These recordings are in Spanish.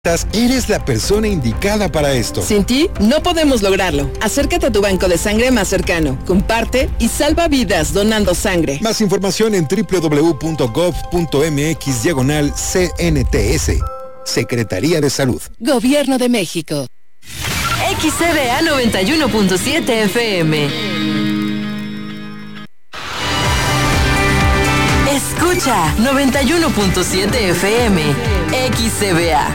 Eres la persona indicada para esto. Sin ti, no podemos lograrlo. Acércate a tu banco de sangre más cercano, comparte y salva vidas donando sangre. Más información en www.gov.mx/CNTS. Secretaría de Salud. Gobierno de México. XCBA 91.7 FM. Escucha 91.7 FM. XCBA.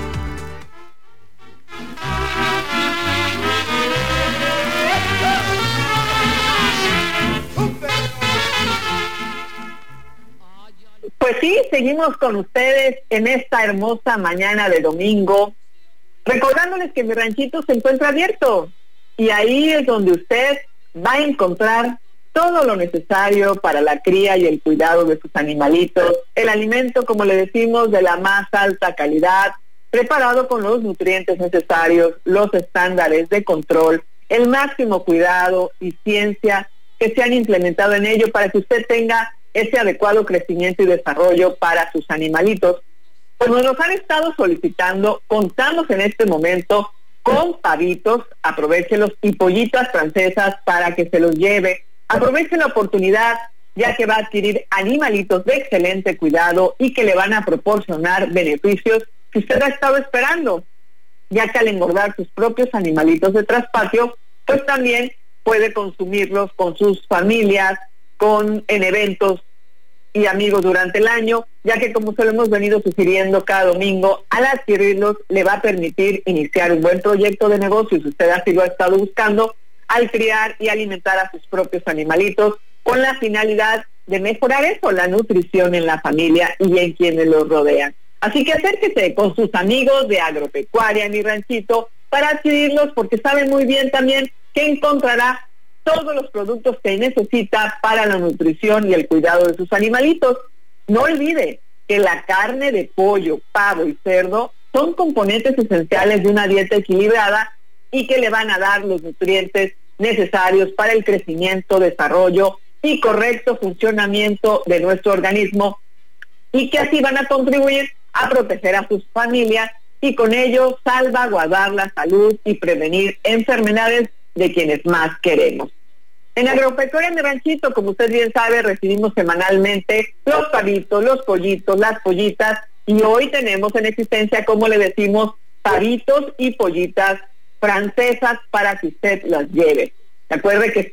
Pues sí, seguimos con ustedes en esta hermosa mañana de domingo, recordándoles que mi ranchito se encuentra abierto y ahí es donde usted va a encontrar todo lo necesario para la cría y el cuidado de sus animalitos, el alimento, como le decimos, de la más alta calidad, preparado con los nutrientes necesarios, los estándares de control, el máximo cuidado y ciencia que se han implementado en ello para que usted tenga ese adecuado crecimiento y desarrollo para sus animalitos. Como nos han estado solicitando, contamos en este momento con pavitos, aprovéchelos, y pollitas francesas para que se los lleve. Aproveche la oportunidad, ya que va a adquirir animalitos de excelente cuidado y que le van a proporcionar beneficios que usted ha estado esperando, ya que al engordar sus propios animalitos de traspatio, pues también puede consumirlos con sus familias, en eventos y amigos durante el año, ya que como se lo hemos venido sugiriendo cada domingo, al adquirirlos le va a permitir iniciar un buen proyecto de negocio, si usted así lo ha estado buscando, al criar y alimentar a sus propios animalitos, con la finalidad de mejorar eso, la nutrición en la familia y en quienes los rodean. Así que acérquese con sus amigos de Agropecuaria Mi Ranchito para adquirirlos, porque saben muy bien también que encontrará todos los productos que necesita para la nutrición y el cuidado de sus animalitos. No olvide que la carne de pollo, pavo y cerdo son componentes esenciales de una dieta equilibrada y que le van a dar los nutrientes necesarios para el crecimiento, desarrollo y correcto funcionamiento de nuestro organismo, y que así van a contribuir a proteger a sus familias y con ello salvaguardar la salud y prevenir enfermedades de quienes más queremos. En Agropecuaria Mi Ranchito, como usted bien sabe, recibimos semanalmente los pavitos, los pollitos, las pollitas, y hoy tenemos en existencia, como le decimos, pavitos y pollitas francesas para que usted las lleve. Recuerde que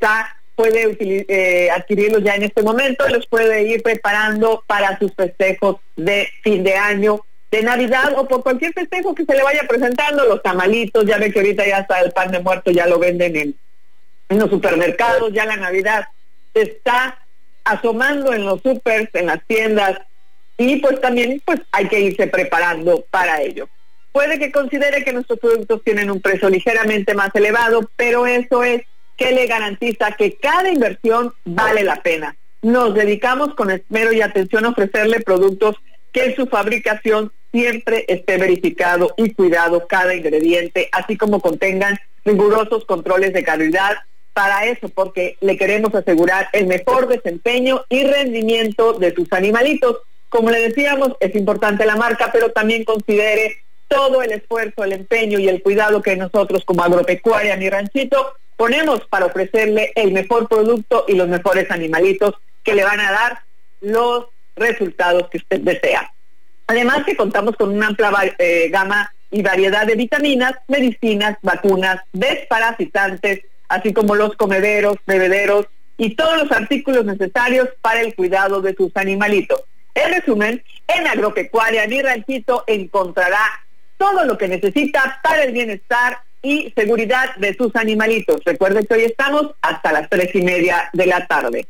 puede adquirirlos ya en este momento, los puede ir preparando para sus festejos de fin de año, de Navidad o por cualquier festejo que se le vaya presentando. Los tamalitos, ya ve que ahorita ya está el pan de muerto, ya lo venden en los supermercados, ya la Navidad se está asomando en los supers, en las tiendas, y pues también pues hay que irse preparando para ello. Puede que considere que nuestros productos tienen un precio ligeramente más elevado, pero eso es que le garantiza que cada inversión vale la pena. Nos dedicamos con esmero y atención a ofrecerle productos que en su fabricación siempre esté verificado y cuidado cada ingrediente, así como contengan rigurosos controles de calidad. Para eso, porque le queremos asegurar el mejor desempeño y rendimiento de sus animalitos. Como le decíamos, es importante la marca, pero también considere todo el esfuerzo, el empeño y el cuidado que nosotros como Agropecuaria Mi Ranchito ponemos para ofrecerle el mejor producto y los mejores animalitos que le van a dar los resultados que usted desea. Además que contamos con una amplia gama y variedad de vitaminas, medicinas, vacunas, desparasitantes, así como los comederos, bebederos y todos los artículos necesarios para el cuidado de sus animalitos. En resumen, en Agropecuaria Mi Ranchito encontrará todo lo que necesita para el bienestar y seguridad de sus animalitos. Recuerden que hoy estamos hasta las 3:30 de la tarde.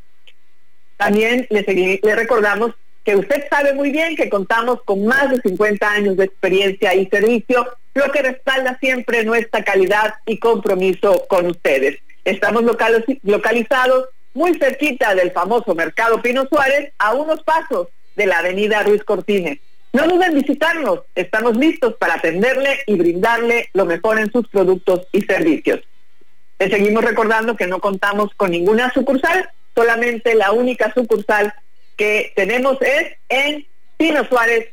También le recordamos que usted sabe muy bien que contamos con más de 50 años de experiencia y servicio, lo que respalda siempre nuestra calidad y compromiso con ustedes. Estamos localizados muy cerquita del famoso Mercado Pino Suárez, a unos pasos de la avenida Ruiz Cortines. No duden en visitarnos, estamos listos para atenderle y brindarle lo mejor en sus productos y servicios. Les seguimos recordando que no contamos con ninguna sucursal, solamente la única sucursal que tenemos es en Pino Suárez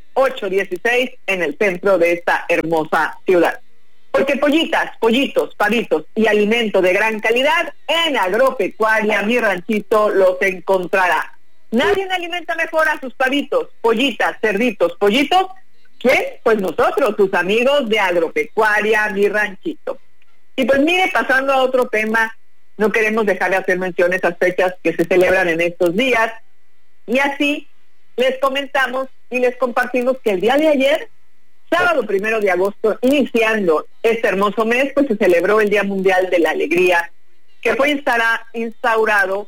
816 en el centro de esta hermosa ciudad. Porque pollitas, pollitos, pavitos y alimento de gran calidad en Agropecuaria Mi Ranchito los encontrará. Nadie alimenta mejor a sus pavitos, pollitas, cerditos, pollitos, que pues nosotros, sus amigos de Agropecuaria Mi Ranchito. Y pues mire, pasando a otro tema, no queremos dejar de hacer mención a esas fechas que se celebran en estos días, y así les comentamos y les compartimos que el día de ayer, sábado 1 de agosto, iniciando este hermoso mes, pues se celebró el Día Mundial de la Alegría, que fue instaurado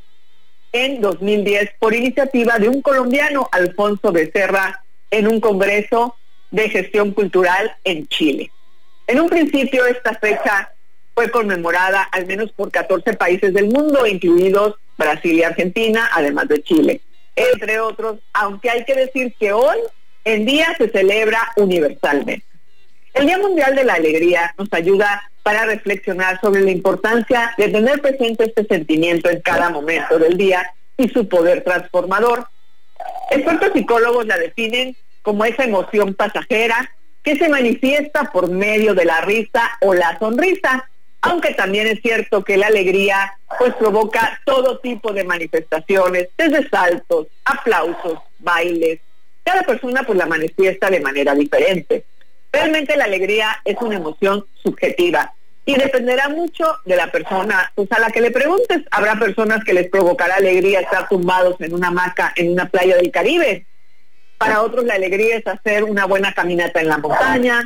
en 2010 por iniciativa de un colombiano, Alfonso Becerra, en un congreso de gestión cultural en Chile. En un principio esta fecha fue conmemorada al menos por 14 países del mundo, incluidos Brasil y Argentina, además de Chile, entre otros, aunque hay que decir que hoy en día se celebra universalmente. El Día Mundial de la Alegría nos ayuda para reflexionar sobre la importancia de tener presente este sentimiento en cada momento del día y su poder transformador. Expertos psicólogos la definen como esa emoción pasajera que se manifiesta por medio de la risa o la sonrisa, aunque también es cierto que la alegría pues provoca todo tipo de manifestaciones, desde saltos, aplausos, bailes. Cada persona pues la manifiesta de manera diferente. Realmente la alegría es una emoción subjetiva y dependerá mucho de la persona pues a la que le preguntes. Habrá personas que les provocará alegría estar tumbados en una hamaca en una playa del Caribe. Para otros la alegría es hacer una buena caminata en la montaña.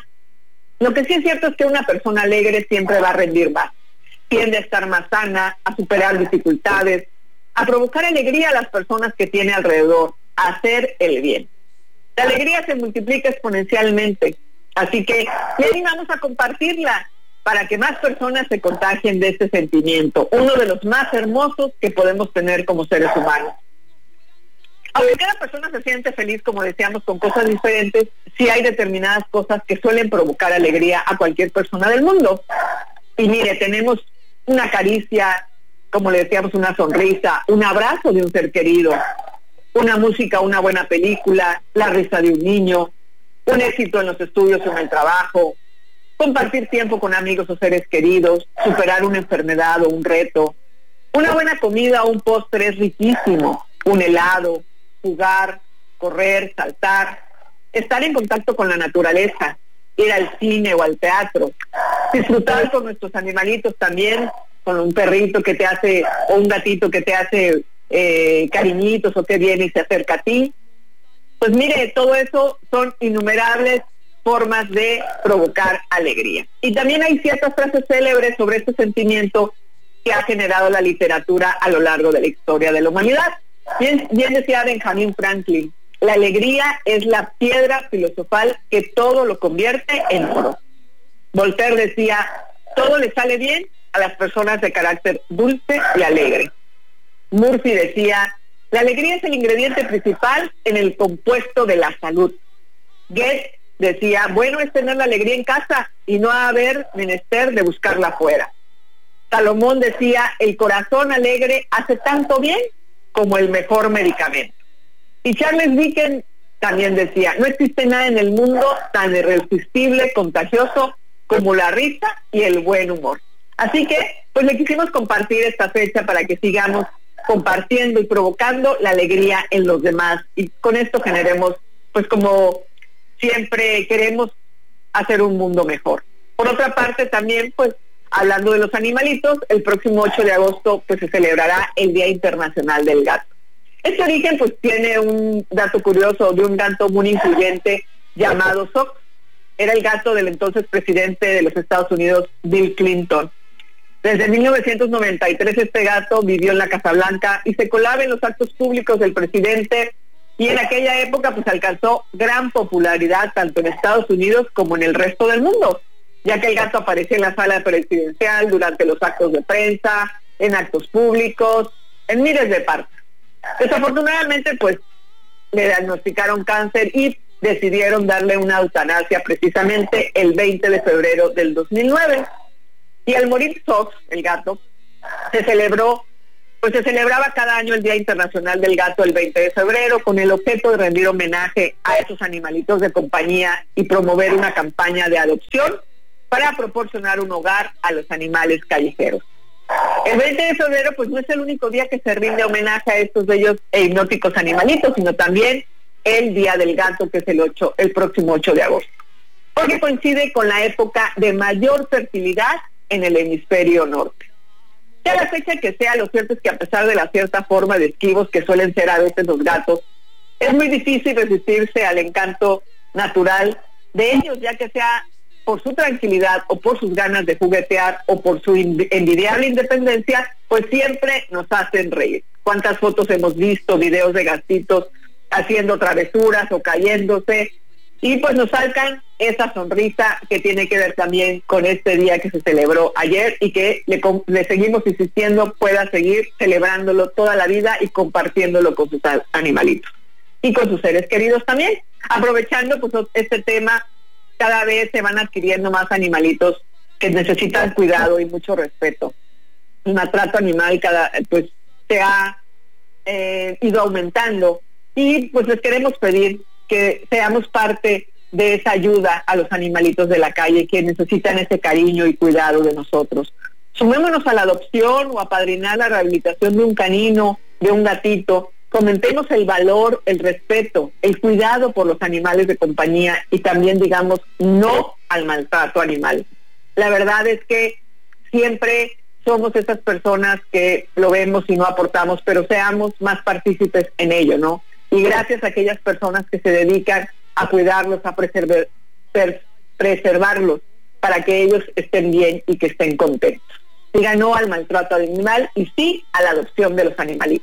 Lo que sí es cierto es que una persona alegre siempre va a rendir más. Tiende a estar más sana, a superar dificultades, a provocar alegría a las personas que tiene alrededor, a hacer el bien. La alegría se multiplica exponencialmente, así que le animamos a compartirla para que más personas se contagien de este sentimiento, uno de los más hermosos que podemos tener como seres humanos. Aunque cada persona se siente feliz, como decíamos, con cosas diferentes, sí hay determinadas cosas que suelen provocar alegría a cualquier persona del mundo. Y mire, tenemos una caricia, como le decíamos, una sonrisa, un abrazo de un ser querido, una música, una buena película, la risa de un niño, un éxito en los estudios o en el trabajo, compartir tiempo con amigos o seres queridos, superar una enfermedad o un reto, una buena comida o un postre es riquísimo, un helado, jugar, correr, saltar, estar en contacto con la naturaleza, ir al cine o al teatro, disfrutar con nuestros animalitos también, con un perrito que te hace, o un gatito que te hace cariñitos o que viene y se acerca a ti. Pues mire, todo eso son innumerables formas de provocar alegría. Y también hay ciertas frases célebres sobre este sentimiento que ha generado la literatura a lo largo de la historia de la humanidad. Bien decía Benjamin Franklin, la alegría es la piedra filosofal que todo lo convierte en oro. Voltaire decía, todo le sale bien a las personas de carácter dulce y alegre. Murphy decía, la alegría es el ingrediente principal en el compuesto de la salud. Goethe decía, bueno es tener la alegría en casa y no haber menester de buscarla afuera. Salomón decía, el corazón alegre hace tanto bien como el mejor medicamento. Y Charles Dickens también decía, no existe nada en el mundo tan irresistible, contagioso como la risa y el buen humor. Así que, pues le quisimos compartir esta fecha para que sigamos compartiendo y provocando la alegría en los demás. Y con esto generemos, pues como siempre queremos, hacer un mundo mejor. Por otra parte también, pues, hablando de los animalitos, el próximo 8 de agosto pues se celebrará el Día Internacional del Gato. Este origen pues tiene un dato curioso de un gato muy influyente llamado Sox. Era el gato del entonces presidente de los Estados Unidos, Bill Clinton. Desde 1993 este gato vivió en la Casa Blanca y se colaba en los actos públicos del presidente, y en aquella época pues alcanzó gran popularidad tanto en Estados Unidos como en el resto del mundo, ya que el gato aparecía en la sala presidencial durante los actos de prensa, en actos públicos, en miles de partes. Desafortunadamente, pues, le diagnosticaron cáncer y decidieron darle una eutanasia precisamente el 20 de febrero del 2009. Y al morir Sox, el gato, se celebró pues se celebraba cada año el Día Internacional del Gato el 20 de febrero con el objeto de rendir homenaje a esos animalitos de compañía y promover una campaña de adopción para proporcionar un hogar a los animales callejeros. El 20 de febrero pues no es el único día que se rinde homenaje a estos bellos e hipnóticos animalitos, sino también el Día del Gato, que es el próximo 8 de agosto, porque coincide con la época de mayor fertilidad en el hemisferio norte. Sea la fecha que sea, lo cierto es que a pesar de la cierta forma de esquivos que suelen ser a veces los gatos, es muy difícil resistirse al encanto natural de ellos, ya que sea por su tranquilidad o por sus ganas de juguetear o por su envidiable independencia, pues siempre nos hacen reír. ¿Cuántas fotos hemos visto, videos de gatitos haciendo travesuras o cayéndose? Y pues nos sacan esa sonrisa que tiene que ver también con este día que se celebró ayer y que le seguimos insistiendo pueda seguir celebrándolo toda la vida y compartiéndolo con sus animalitos y con sus seres queridos también. Aprovechando pues este tema, cada vez se van adquiriendo más animalitos que necesitan cuidado y mucho respeto. El maltrato animal pues se ha ido aumentando y pues les queremos pedir que seamos parte de esa ayuda a los animalitos de la calle que necesitan ese cariño y cuidado de nosotros. Sumémonos a la adopción o a apadrinar la rehabilitación de un canino, de un gatito. Comentemos el valor, el respeto, el cuidado por los animales de compañía y también digamos no al maltrato animal. La verdad es que siempre somos esas personas que lo vemos y no aportamos, pero seamos más partícipes en ello, ¿no? Y gracias a aquellas personas que se dedican a cuidarlos, a preservarlos para que ellos estén bien y que estén contentos. Diga no al maltrato animal y sí a la adopción de los animalitos.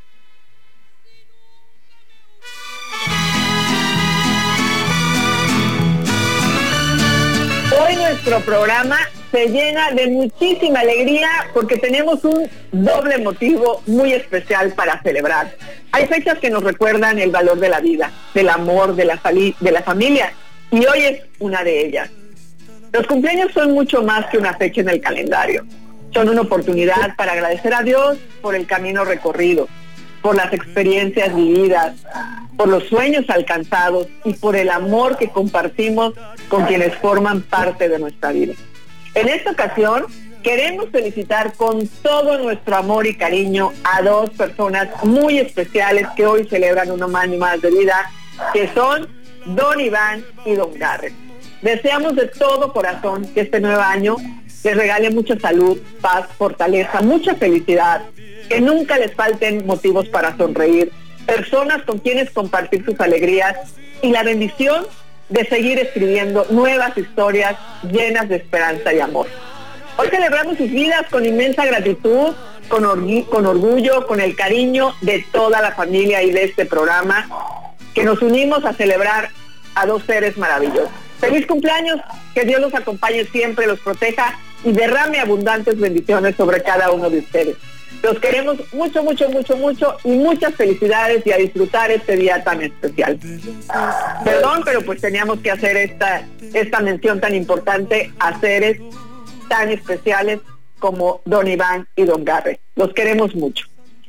Hoy nuestro programa se llena de muchísima alegría porque tenemos un doble motivo muy especial para celebrar. Hay fechas que nos recuerdan el valor de la vida, del amor, de la familia, y hoy es una de ellas. Los cumpleaños son mucho más que una fecha en el calendario. Son una oportunidad para agradecer a Dios por el camino recorrido, por las experiencias vividas, por los sueños alcanzados y por el amor que compartimos con quienes forman parte de nuestra vida. En esta ocasión, queremos felicitar con todo nuestro amor y cariño a dos personas muy especiales que hoy celebran un año más de vida, que son Don Iván y Don Garrett. Deseamos de todo corazón que este nuevo año les regale mucha salud, paz, fortaleza, mucha felicidad, que nunca les falten motivos para sonreír, personas con quienes compartir sus alegrías y la bendición de seguir escribiendo nuevas historias llenas de esperanza y amor. Hoy celebramos sus vidas con inmensa gratitud, con orgullo, con el cariño de toda la familia y de este programa, que nos unimos a celebrar a dos seres maravillosos. ¡Feliz cumpleaños! Que Dios los acompañe siempre, los proteja y derrame abundantes bendiciones sobre cada uno de ustedes. Los queremos mucho, mucho, mucho, mucho y muchas felicidades y a disfrutar este día tan especial. Perdón, pero pues teníamos que hacer esta mención tan importante a seres tan especiales como Don Iván y Don Garrett. Los queremos mucho.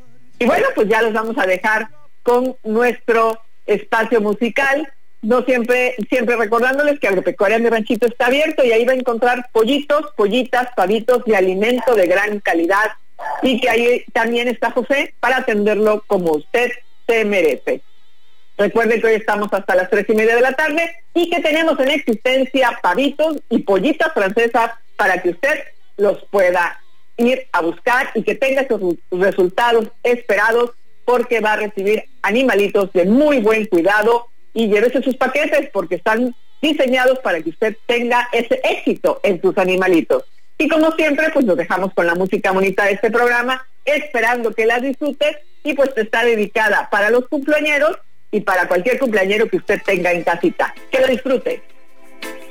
Y bueno, pues ya los vamos a dejar con nuestro espacio musical. No siempre recordándoles que Agropecuaria Mi Ranchito está abierto y ahí va a encontrar pollitos, pollitas, pavitos y alimento de gran calidad, y que ahí también está José para atenderlo como usted se merece. Recuerden que hoy estamos hasta las 3:30 de la tarde y que tenemos en existencia pavitos y pollitas francesas para que usted los pueda ir a buscar y que tenga esos resultados esperados, porque va a recibir animalitos de muy buen cuidado, y llévese sus paquetes porque están diseñados para que usted tenga ese éxito en sus animalitos. Y como siempre, pues nos dejamos con la música bonita de este programa, esperando que la disfrutes, y pues está dedicada para los cumpleañeros y para cualquier cumpleañero que usted tenga en casita. Que lo disfrute.